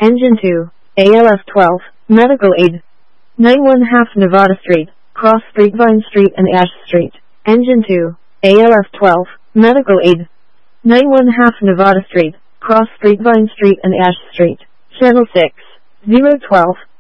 Engine 2, ALF 12, Medical Aid. 91 Half Nevada Street, Cross Street, Vine Street and Ash Street. Engine 2, ALF 12, Medical Aid. 91 Half Nevada Street, Cross Street, Vine Street and Ash Street. Channel 6, 012.